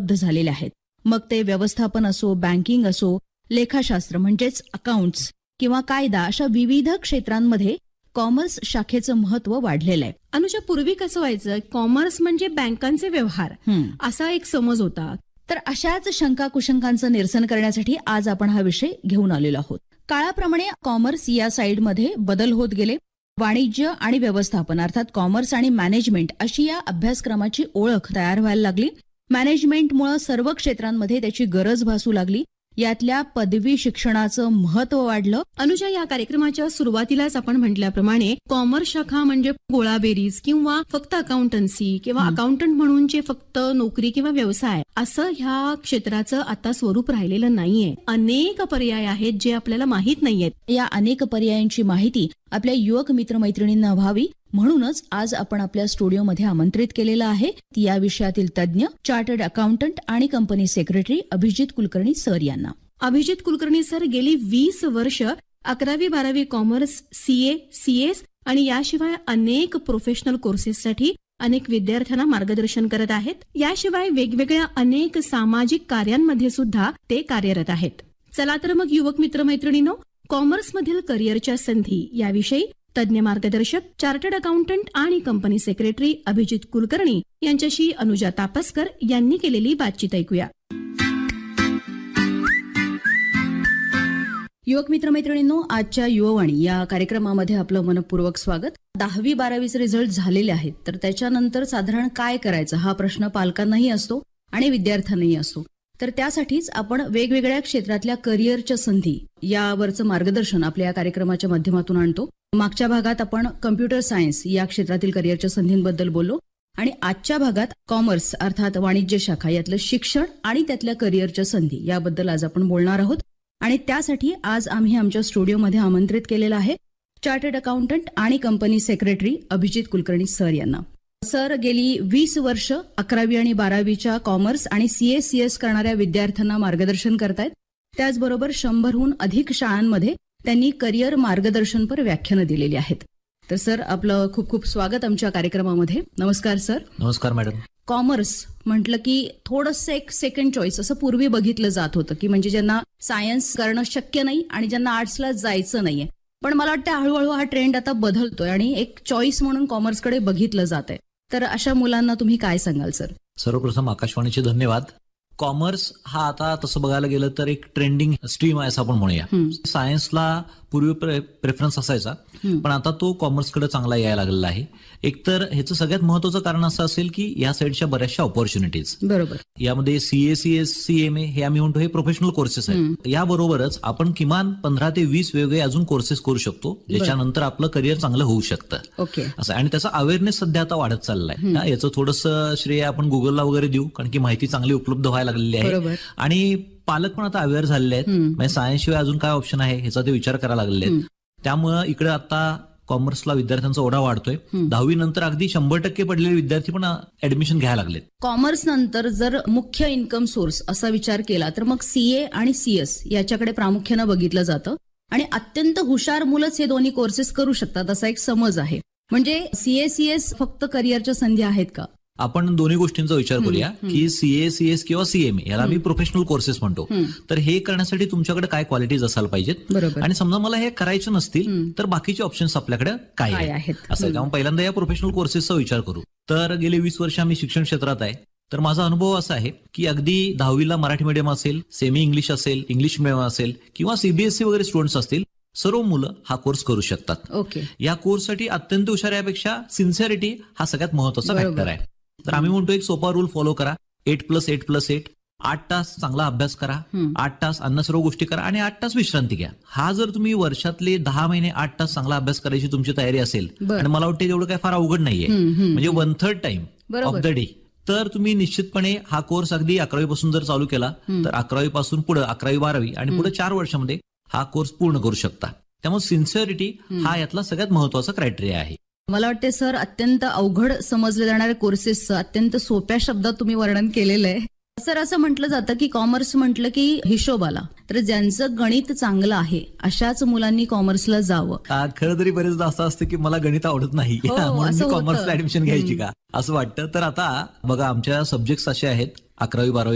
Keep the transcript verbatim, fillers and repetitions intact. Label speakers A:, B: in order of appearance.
A: उपलब्ध झालेल्या आहेत. मग ते व्यवस्थापन असो, बँकिंग असो, लेखाशास्त्र म्हणजेच अकाउंट्स किंवा कायदा, अशा विविध क्षेत्रांमध्ये कॉमर्स शाखेचं महत्व वाढलेलं आहे.
B: अनुजा, पूर्वी कसं व्हायचं, कॉमर्स म्हणजे बँकांचे व्यवहार असा एक समज होता.
A: तर अशाच शंका कुशंकांचं निरसन करण्यासाठी आज आपण हा विषय घेऊन आलेलो आहोत. काळाप्रमाणे कॉमर्स या साईडमध्ये बदल होत गेले. वाणिज्य आणि व्यवस्थापन अर्थात कॉमर्स आणि मॅनेजमेंट अशी या अभ्यासक्रमाची ओळख तयार व्हायला लागली. मॅनेजमेंटमुळे सर्व क्षेत्रांमध्ये त्याची गरज भासू लागली. यातल्या पदवी शिक्षणाचं महत्व वाढलं.
B: अनुजा, या कार्यक्रमाच्या सुरुवातीलाच आपण म्हटल्याप्रमाणे कॉमर्स शाखा म्हणजे गोळाबेरीज किंवा फक्त अकाउंटन्सी किंवा अकाउंटंट म्हणूनचे फक्त नोकरी किंवा व्यवसाय असं ह्या क्षेत्राचं आता स्वरूप राहिलेलं नाहीये. अनेक पर्याय आहेत जे आपल्याला माहीत नाहीयेत.
A: या अनेक पर्यायांची माहिती आपल्या युवक मित्रमैत्रिणींना व्हावी म्हणूनच आज आपण आपल्या स्टुडिओमध्ये आमंत्रित केलेलं आहे या विषयातील तज्ज्ञ, चार्टर्ड अकाउंटंट आणि company secretary Abhijit Kulkarni sir यांना.
B: अभिजित कुलकर्णी सर गेली वीस वर्ष अकरावी बारावी कॉमर्स, सीए, सीएस आणि याशिवाय अनेक प्रोफेशनल कोर्सेससाठी अनेक विद्यार्थ्यांना मार्गदर्शन करत आहेत. याशिवाय वेगवेगळ्या अनेक सामाजिक कार्यांमध्ये सुद्धा ते कार्यरत आहेत. चला तर मग युवक मित्रमैत्रिणींनो, कॉमर्समधील करिअरच्या संधी याविषयी तज्ञ मार्गदर्शक, चार्टर्ड अकाउंटंट आणि कंपनी सेक्रेटरी अभिजित कुलकर्णी यांच्याशी अनुजा तापसकर यांनी केलेली बातचीत ऐकूया.
A: युवक मित्रमैत्रिणींनो, आजच्या युववाणी या कार्यक्रमामध्ये आपलं मनपूर्वक स्वागत. दहावी बारावीचे रिझल्ट झालेले आहेत, तर त्याच्यानंतर साधारण काय करायचं हा प्रश्न पालकांनाही असतो आणि विद्यार्थ्यांनाही असतो. तर त्यासाठीच आपण वेगवेगळ्या क्षेत्रातल्या करिअरच्या संधी यावरचं मार्गदर्शन आपल्या या कार्यक्रमाच्या माध्यमातून आणतो. मागच्या भागात आपण कम्प्युटर सायन्स या क्षेत्रातील करिअरच्या संधींबद्दल बोललो आणि आजच्या भागात कॉमर्स अर्थात वाणिज्य शाखा यातलं शिक्षण आणि त्यातल्या करिअरच्या संधी याबद्दल आज आपण बोलणार आहोत. आणि त्यासाठी आज आम्ही आमच्या स्टुडिओमध्ये आमंत्रित केलेलं आहे चार्टर्ड अकाउंटंट आणि company secretary Abhijit Kulkarni sir यांना. सर गेली वीस वर्ष अकरावी आणि बारावीच्या कॉमर्स आणि सीएस सीएस करणाऱ्या विद्यार्थ्यांना मार्गदर्शन करतायत. त्याचबरोबर शंभरहून अधिक शाळांमध्ये त्यांनी करिअर मार्गदर्शनपर व्याख्यानं दिलेली आहेत. तर सर, आपलं खूप खूप स्वागत आमच्या कार्यक्रमामध्ये. नमस्कार सर.
C: नमस्कार मॅडम.
A: कॉमर्स म्हटलं की थोडंसं एक सेकंड चॉईस असं पूर्वी बघितलं जात होतं की म्हणजे ज्यांना सायन्स करणं शक्य नाही आणि ज्यांना आर्ट्सला जायचं नाहीये. पण मला वाटतं हळूहळू हा ट्रेंड आता बदलतोय आणि एक चॉईस म्हणून कॉमर्सकडे बघितलं जात आहे. तर अशा मुलांना तुम्ही काय सांगाल सर?
C: सर्वप्रथम आकाशवाणीचे धन्यवाद. कॉमर्स हा आता तसं बघायला गेलं तर एक ट्रेंडिंग स्ट्रीम आहे असं आपण म्हणूया. सायन्सला पूर्वी प्रेफरन्स असायचा, पण आता तो कॉमर्सकडे चांगला यायला लागलेला आहे. एकतर ह्याचं सगळ्यात महत्वाचं कारण असं असेल की या साईडच्या बऱ्याचशा ऑपॉर्च्युनिटीज,
A: बरोबर,
C: यामध्ये सीए, सीएस, सीएमए हे आम्ही म्हणतो हे प्रोफेशनल कोर्सेस आहेत. याबरोबरच आपण किमान पंधरा ते वीस वेगळे अजून कोर्सेस करू शकतो ज्याच्यानंतर आपलं करिअर चांगलं होऊ शकतं.
A: ओके,
C: असं. आणि त्याचा अवेअरनेस सध्या आता वाढत चाललाय. याचं थोडंसं श्रेय आपण गुगलला वगैरे देऊ, कारण की माहिती चांगली उपलब्ध व्हायला लागलेली आहे आणि पालक पण आता अवेअर झालेले आहेत. म्हणजे सायन्स शिवाय अजून काय ऑप्शन आहे ह्याचा ते विचार करायला लागलेले आहेत. त्यामुळे इकडे आता कॉमर्सला विद्यार्थ्यांचा ओढा वाढतोय. दहावी नंतर अगदी शंभर टक्के पडलेले विद्यार्थी पण ऍडमिशन घ्यायला लागलेत.
A: कॉमर्स नंतर जर मुख्य इन्कम सोर्स असा विचार केला तर मग सीए आणि सीएस याच्याकडे प्रामुख्यानं बघितलं जातं आणि अत्यंत हुशार मुलंच हे दोन्ही कोर्सेस करू शकतात असा एक समज आहे. म्हणजे सीए सीएस फक्त करिअरच्या संधी आहेत का?
C: आपण दोन्ही गोष्टींचा विचार करूया की सीए, सीएस किंवा सीएमए याला आम्ही प्रोफेशनल कोर्सेस म्हणतो. तर हे करण्यासाठी तुमच्याकडे काय क्वालिटीज असायला पाहिजेत आणि समजा मला हे करायचे नसतील तर बाकीचे ऑप्शन्स आपल्याकडे काय आहेत असं. त्यामुळे पहिल्यांदा या प्रोफेशनल कोर्सेसचा विचार करू. तर गेले वीस वर्ष आम्ही शिक्षण क्षेत्रात आहे. तर माझा अनुभव असा आहे की अगदी दहावीला मराठी मीडियम असेल, सेमी इंग्लिश असेल, इंग्लिश मीडियम असेल किंवा सीबीएसई वगैरे स्टुडंट्स असतील, सर्व मुलं हा कोर्स करू शकतात.
A: ओके.
C: या कोर्ससाठी अत्यंत हुशार यापेक्षा सिन्सिअरिटी हा सगळ्यात महत्वाचा फॅक्टर आहे. तर आम्ही म्हणतो एक सोपा रूल फॉलो करा. Eight plus eight plus eight आठ तास चांगला अभ्यास करा, आठ तास अन्य सर्व गोष्टी करा आणि आठ तास विश्रांती घ्या. हा जर तुम्ही वर्षातले दहा महिने आठ तास चांगला अभ्यास करायची तुमची तयारी असेल आणि मला वाटतं एवढं काय फार अवघड नाहीये, म्हणजे one third time of the day, तर तुम्ही निश्चितपणे हा कोर्स अगदी अकरावी पासून जर चालू केला तर अकरावी पासून पुढे अकरावी बारावी आणि पुढे चार वर्षामध्ये हा कोर्स पूर्ण करू शकता. त्यामुळे सिन्सिअरिटी हा यातला सगळ्यात महत्वाचा क्रायटेरिया आहे.
A: मला वाटते सर, अत्यंत अवघड समजले जाणाऱ्या कोर्सेसचं अत्यंत सोप्या शब्दात तुम्ही वर्णन केलेलं आहे. सर, असं म्हटलं जातं की कॉमर्स म्हटलं की हिशोब आला, तर ज्यांचं गणित चांगलं आहे अशाच मुलांनी कॉमर्सला जावं.
C: खरं तरी बरेचदा असं असतं की मला गणित आवडत नाही म्हणून मी कॉमर्सला ऍडमिशन घ्यायची का असं वाटतं. तर आता बघा, आमच्या सब्जेक्ट्स असे आहेत अकरावी बारावी